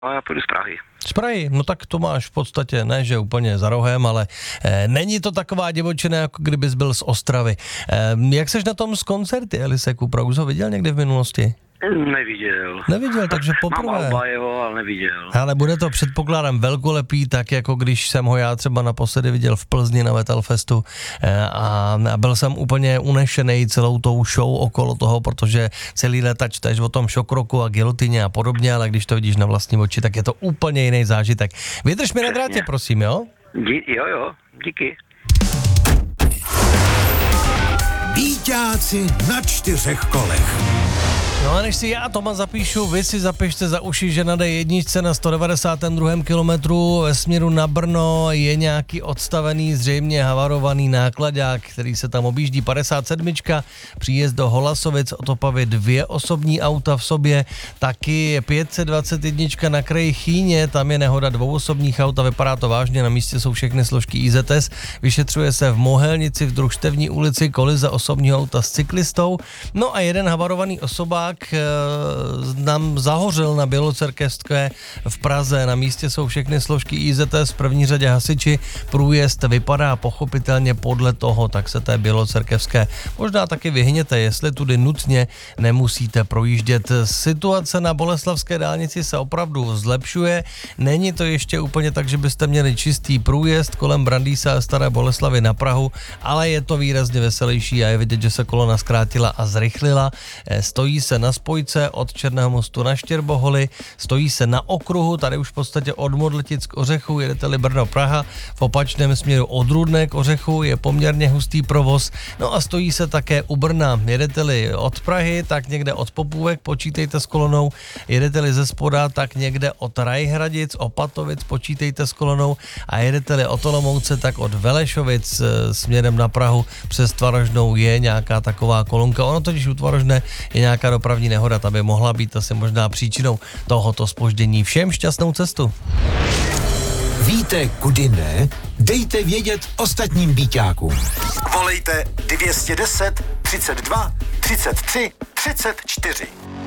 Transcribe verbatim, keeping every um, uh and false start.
A já půjdu z Prahy. Z Prahy, no tak to máš v podstatě, ne že úplně za rohem, ale eh, není to taková divočina, jako kdybys byl z Ostravy. Eh, jak seš na tom s koncerty, Elise Kupra? Už ho viděl někdy v minulosti? Neviděl. Neviděl, takže poprvé. Mám alba jeho, ale neviděl. Ale bude to předpokládám velkolepý, tak jako když jsem ho já třeba naposledy viděl v Plzni na Metal Festu eh, a, a byl jsem úplně unešený celou tou show okolo toho, protože celý léta čteš o tom šokroku a gilotině a podobně, ale když to vidíš na vlastní oči, tak je to úplně jiný zážitek. Vydrž mi na drátě, prosím, jo? Dí, jo, jo, díky. Víťáci na čtyřech kolech. No a než si já Toma zapíšu, vy si zapište za uši, že na dé jedna na sto devadesátém druhém kilometru ve směru na Brno je nějaký odstavený, zřejmě havarovaný nákladák, který se tam objíždí. padesát sedm, příjezd do Holasovic, od Opavy dvě osobní auta v sobě, taky pět set dvacet jedna na kraji Chýně, tam je nehoda dvou osobních aut a vypadá to vážně, na místě jsou všechny složky í zet es, vyšetřuje se v Mohelnici v Družstevní ulici kolize osobního auta s cyklistou, no a jeden havarovaný osobák nám zahořel na Bělocerkevské v Praze. Na místě jsou všechny složky í zet es, v první řadě hasiči. Průjezd vypadá pochopitelně podle toho, tak se té Bělocerkevské možná taky vyhněte, jestli tudy nutně nemusíte projíždět. Situace na Boleslavské dálnici se opravdu zlepšuje. Není to ještě úplně tak, že byste měli čistý průjezd kolem Brandýsa a Staré Boleslavy na Prahu, ale je to výrazně veselější a je vidět, že se kolona zkrátila a zrychlila. Stojí se na spojce od Černého mostu na Štěrboholy, stojí se na okruhu, tady už v podstatě od Modltic k Ořechu, jedete-li Brno-Praha, v opačném směru od Rudné k Ořechu je poměrně hustý provoz, no a stojí se také u Brna, jedete-li od Prahy, tak někde od Popůvek, počítejte s kolonou, jedete-li ze spoda, tak někde od Rajhradic, Opatovic, počítejte s kolonou a jedete-li od Olomouce, tak od Velešovic směrem na Prahu přes Tvarožnou je nějaká taková kolonka, ono totiž u Tvarožné je nějaká dopravní nehoda, ta by mohla být asi možná příčinou tohoto zpoždění. Všem šťastnou cestu. Víte, kudy ne? Dejte vědět ostatním víťákům. Volejte dvě stě deset, třicet dva, třicet tři, třicet čtyři.